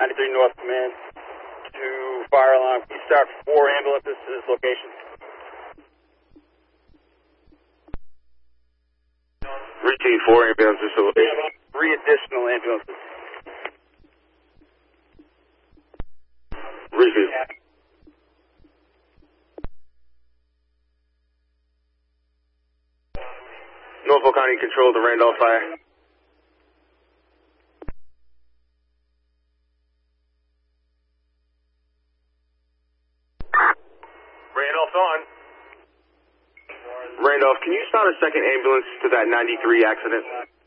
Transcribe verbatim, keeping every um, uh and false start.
ninety-three North Command to fire alarm. Please start four ambulances to this location. Routine four ambulances to location. Three additional ambulances. Receive. Norfolk County control the Randolph fire. Randolph's on. Randolph, can you start a second ambulance to that ninety-three accident?